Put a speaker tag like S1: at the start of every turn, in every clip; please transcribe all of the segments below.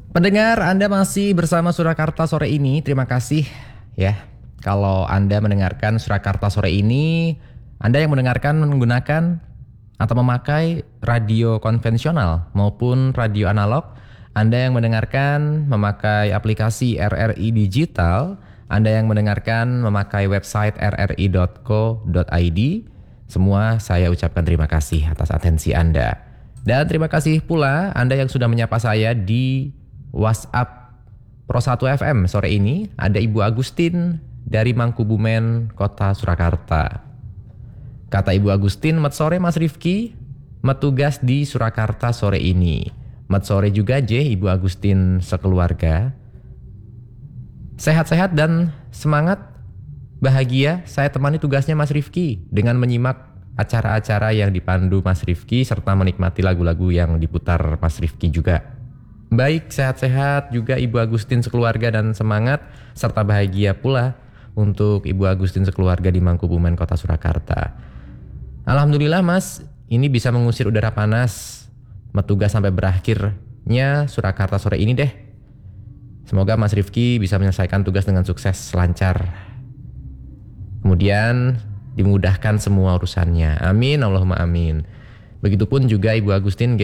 S1: Pendengar, Anda masih bersama Surakarta sore ini. Terima kasih ya. Kalau Anda mendengarkan Surakarta sore ini, Anda yang mendengarkan menggunakan atau memakai radio konvensional maupun radio analog, Anda yang mendengarkan memakai aplikasi RRI Digital, Anda yang mendengarkan memakai website rri.co.id, semua saya ucapkan terima kasih atas atensi Anda. Dan terima kasih pula Anda yang sudah menyapa saya di WhatsApp Pro 1 FM sore ini. Ada Ibu Agustin dari Mangkubumen, Kota Surakarta. Kata Ibu Agustin, "Mat sore Mas Rifki, mat tugas di Surakarta sore ini." Mat sore juga Ibu Agustin sekeluarga. Sehat-sehat dan semangat, bahagia saya temani tugasnya Mas Rifki dengan menyimak acara-acara yang dipandu Mas Rifki serta menikmati lagu-lagu yang diputar Mas Rifki juga. Baik, sehat-sehat juga Ibu Agustin sekeluarga dan semangat serta bahagia pula untuk Ibu Agustin sekeluarga di Mangkubumen, Kota Surakarta. Alhamdulillah Mas, ini bisa mengusir udara panas, tugas sampai berakhirnya Surakarta sore ini deh. Semoga Mas Rifki bisa menyelesaikan tugas dengan sukses, lancar. Kemudian dimudahkan semua urusannya. Amin, Allahumma amin. Begitupun juga Ibu Agustin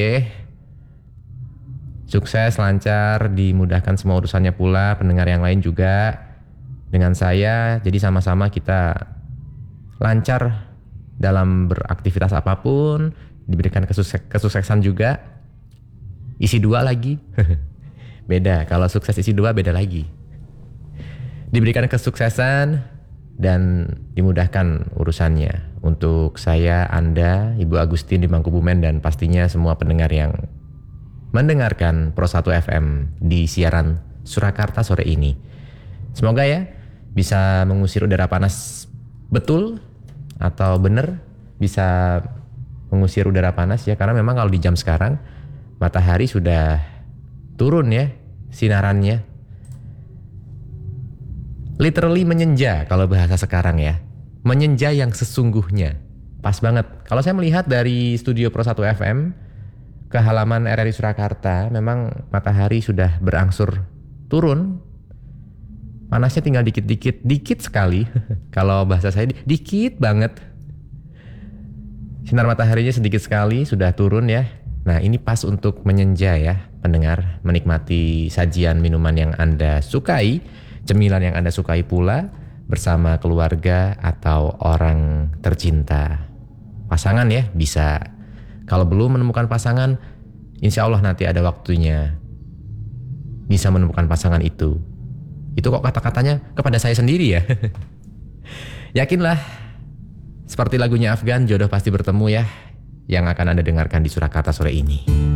S1: sukses, lancar, dimudahkan semua urusannya pula, pendengar yang lain juga dengan saya. Jadi sama-sama kita lancar dalam beraktivitas apapun, diberikan kesuksesan juga. Isi 2 lagi. Beda, kalau sukses isi 2 beda lagi. Diberikan kesuksesan dan dimudahkan urusannya untuk saya, Anda, Ibu Agustin di Mangkubumen, dan pastinya semua pendengar yang mendengarkan Pro 1 FM di siaran Surakarta sore ini. Semoga ya bisa mengusir udara panas betul atau benar bisa mengusir udara panas ya, karena memang kalau di jam sekarang matahari sudah turun ya sinarannya. Literally menyenja kalau bahasa sekarang ya. Menyenja yang sesungguhnya. Pas banget. Kalau saya melihat dari studio Pro 1 FM ke halaman RRI Surakarta, memang matahari sudah berangsur turun. Panasnya tinggal dikit sekali. Kalau bahasa saya dikit banget. Sinar mataharinya sedikit sekali sudah turun ya. Nah, ini pas untuk menyenja ya, pendengar, menikmati sajian minuman yang Anda sukai, cemilan yang Anda sukai pula bersama keluarga atau orang tercinta. Pasangan ya, bisa. Kalau belum menemukan pasangan, insya Allah nanti ada waktunya bisa menemukan pasangan itu. Itu kok kata-katanya kepada saya sendiri ya. Yakinlah, seperti lagunya Afgan, jodoh pasti bertemu ya, yang akan Anda dengarkan di Surakarta sore ini.